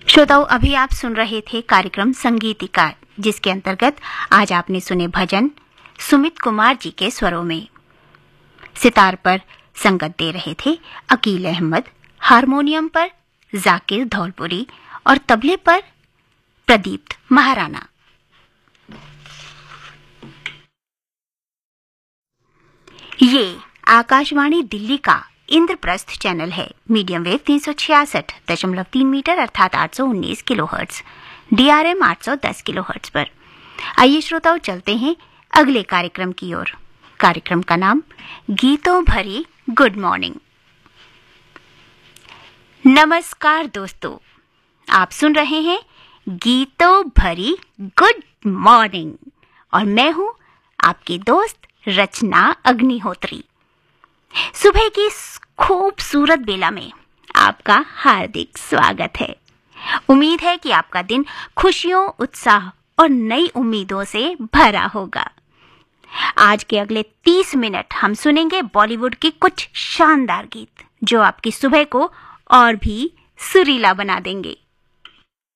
श्रोताओं, अभी आप सुन रहे थे कार्यक्रम संगीतिका, जिसके अंतर्गत आज आपने सुने भजन सुमित कुमार जी के स्वरों में। सितार पर संगत दे रहे थे अकील अहमद, हारमोनियम पर जाकिर धौलपुरी और तबले पर प्रदीप महाराणा। ये आकाशवाणी दिल्ली का इंद्रप्रस्थ चैनल है। मीडियम वेव 366.3 मीटर अर्थात 819 किलोहर्ट्ज, DRM 810 किलोहर्ट्ज पर। आइए श्रोताओं, चलते हैं अगले कार्यक्रम की ओर। कार्यक्रम का नाम गीतों भरी गुड मॉर्निंग। नमस्कार दोस्तों, आप सुन रहे हैं गीतों भरी गुड मॉर्निंग और मैं हूं आपकी दोस्त रचना अग्निहोत्री। सुबह की खूबसूरत बेला में आपका हार्दिक स्वागत है। उम्मीद है कि आपका दिन खुशियों, उत्साह और नई उम्मीदों से भरा होगा। आज के अगले 30 मिनट हम सुनेंगे बॉलीवुड की कुछ शानदार गीत जो आपकी सुबह को और भी सुरीला बना देंगे।